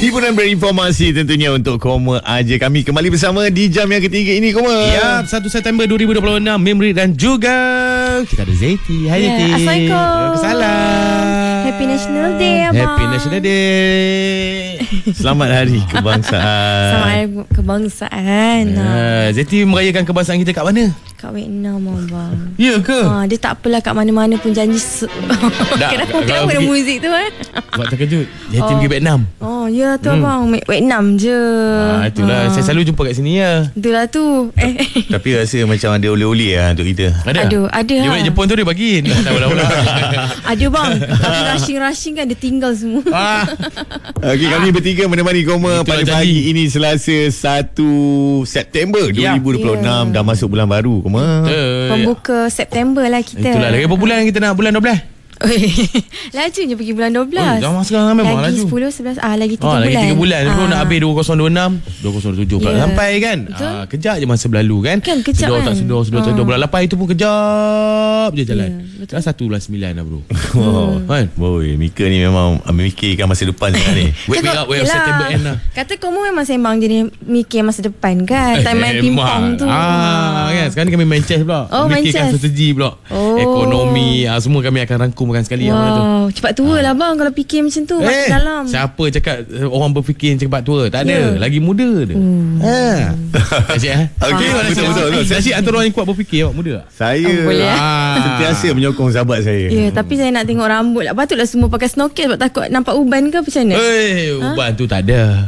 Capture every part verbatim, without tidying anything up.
Hiburan berinformasi tentunya untuk Koma aja. Kami kembali bersama di jam yang ketiga ini, Koma. Ya, satu September dua ribu dua puluh enam, Memri dan juga kita ada Zeti. Hai, yeah. Zeti. Assalamualaikum. Salam. Happy National Day, Abang. Happy National Day. Selamat Hari Kebangsaan. Selamat Hari Kebangsaan. Ya, Zeti merayakan kebangsaan kita kat mana? Kat Vietnam, Abang. Ya ke? Ha, dia tak apalah kat mana-mana pun janji se- Kenapa Kenapa ada muzik tu eh? Buat terkejut. Zeti Oh. pergi Vietnam. Oh ya tu hmm. Abang, Vietnam je. Ah, itulah, Ah. saya selalu jumpa kat sini ya. Itulah tu. Eh. Tapi rasa macam ada oleh-oleh lah untuk kita. Ada? Ada, ada Dia lah. balik Jepun tu dia bagi. Tak tahu lah. Ada bang. Tapi rushing-rushing kan dia tinggal semua. Ah. Okey, kami bertiga menemani Koma Itulah pada janji. pagi ini Selasa satu September dua ribu dua puluh enam. Ya. Dah masuk bulan baru, Koma. Betul. Pembuka September lah kita. Itulah, lagi berapa bulan kita nak? Bulan dua belas? Laju je pergi bulan dua Oh, belas. dah sekarang memang lagi laju. sepuluh, sebelas. Ah, lagi tiga Oh, bulan. lagi tiga bulan. Sebelum Ah. nak habis dua ribu dua puluh enam, dua ribu dua puluh tujuh pula Ya. sampai kan. Betul. Ah, kejap je masa berlalu kan. Kan, kejap sedor, kan. tak sedor, sedor, Ah. sedor. Bulan lapan itu pun kejap je jalan. Ya, betul. Dah satu bulan sembilan dah bro. Oh, Kan? boy, Mika ni memang memikirkan masa depan sekarang ni. Wake me up, wake up September end lah. Kata kamu memang sembang je mikir masa depan kan. Time main Eh, ping-pong tu. Ah, kan? Sekarang ni kami main chess pula. Oh, main Mikirkan chess. strategi pula. Oh. Ekonomi, ah, semua kami akan rangkumkan sekali. yang mana tu. Wow, cepat tua lah bang kalau fikir macam tu. Eh, Makin dalam. siapa cakap uh, orang berfikir cepat tua? Tak ada. Ya. Lagi muda dia. Hmm. Ha. Asyik eh? Okey, Ah, betul, betul, betul. Asyik antara orang yang kuat berfikir awak muda tak? Saya Oh, boleh, eh? Ah. sentiasa menyokong sahabat saya. Ya, tapi saya nak tengok rambut lah. Patutlah semua pakai snorkel sebab takut nampak uban ke macam mana? Eh, uban tu tak ada.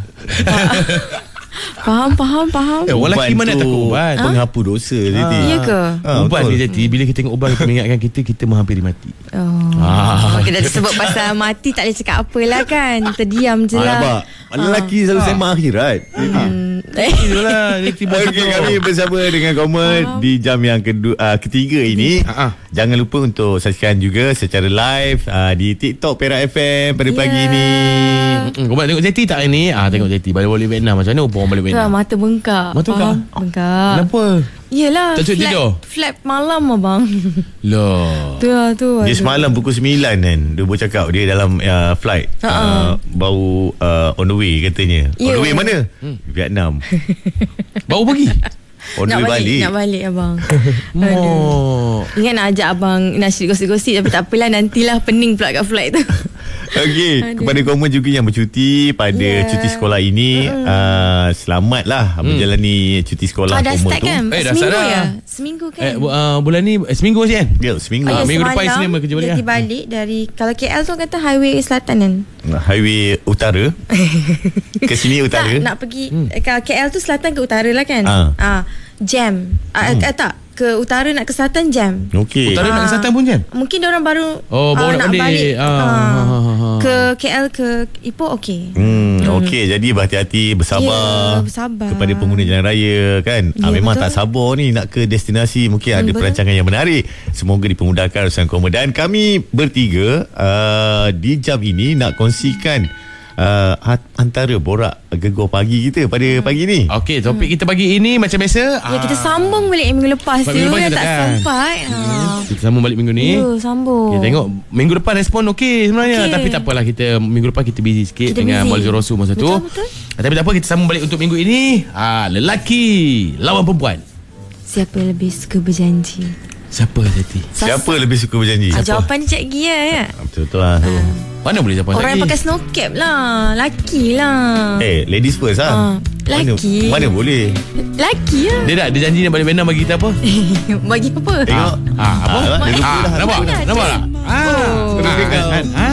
Faham, faham, faham. Eh, orang lelaki mana tu takut uban? penghapus dosa jadi. Ya ke? Ah, Uban betul. ni jadi bila kita tengok uban kita mengingatkan kita kita menghampiri mati. Oh. Ah. Kita dah sebut pasal mati tak boleh cakap apalah kan. Terdiam je Ah, lah. nampak? Lelaki selalu sembang akhirat. Hmm. Eh. Itulah dia tiba Okey, kami bersama dengan Koma di jam yang kedua, uh, ketiga ini. Ha-ha. Jangan lupa untuk saksikan juga secara live uh, di TikTok Perak F M pada Ya. pagi ini. Hmm, kau balik tengok Zeti tak hari ni? Ah, tengok Zeti balik-balik Vietnam. Macam mana orang balik Tu lah, Vietnam? mata bengkak. Mata bengkak? Faham? Bengkak. Kenapa? Yelah. Tak cukup flat- tidur? Flat malam abang. Lah. Tu lah tu. Dia aduh. semalam pukul sembilan kan dia baru cakap dia dalam uh, flight uh, Ha-ha. baru uh, on the way katanya. On Ya. the way mana? Hmm. Vietnam. Baru pergi. On the Nak way balik, balik. nak balik abang. Oh. Ingat nak ajak abang nasyid gosip-gosip tapi tak apalah, nantilah pening pula kat flight tu. Okey, Aduh. kepada Koma juga yang bercuti pada Ya. cuti sekolah ini, uh, selamatlah menjalani cuti sekolah Oh, dah Koma start tu. kan? Eh, dah Seminggu start dah. ya? Seminggu kan? Eh, bu- uh, bulan ni eh, seminggu masih kan? Ya, seminggu. Ah, ya, minggu depan semalam Isnin boleh kerja balik Jati lah. balik dari, kalau K L tu kata highway selatan kan? Highway utara ke sini utara. Tak, nak pergi hmm. Kalau K L tu selatan ke utara lah kan? Ah. Ah, jam. Ah, hmm. eh, tak, ke utara nak ke selatan jam. Okey. Utara nak ke selatan pun jam? Mungkin dia orang baru Oh, baru nak nak balik. balik Ah, ah, ha, ha, ha. ke K L ke Ipoh okey. Hmm, okey, jadi berhati-hati, bersabar Ya, bersabar. kepada pengguna jalan raya kan. Ya, ah, memang betul. tak sabar ni nak ke destinasi, mungkin ada betul. perancangan yang menarik. Semoga dipermudahkan urusan Koma, dan kami bertiga uh, di jam ini nak kongsikan uh, antara borak gegar pagi kita pada pagi ni. Okey, topik kita pagi ini macam biasa. Ya, kita sambung balik minggu lepas tu Minggu lepas yang kita tak tekan. sempat. Ha. Kita sambung balik minggu ni. Ya, sambung. Kita tengok minggu depan respon okey sebenarnya, Okey. tapi tak apalah, kita minggu depan kita busy sikit Kita dengan busy. Maulid Rasul masa tu. Betul, betul. Tapi tak apa, kita sambung balik untuk minggu ini. Ah, lelaki lawan perempuan. Siapa yang lebih suka berjanji? Siapa Zeti? Siapa lebih suka berjanji? Ah, jawapan dia Cik Gia ya. Betul-betul lah tu. Mana boleh siapa Orang lagi? yang pakai snow cap lah. Laki lah. Eh, ladies first lah. Ah, Mana, laki. mana boleh? Laki lah. Dia tak, dia janji nak balik Vietnam bagi kita apa? Bagi apa? Tengok. Ah, apa? Ah, dia lupa Ah, dah. nampak? Dah, Nampak dah. tak? Ah. Oh. Ah, ah, ah,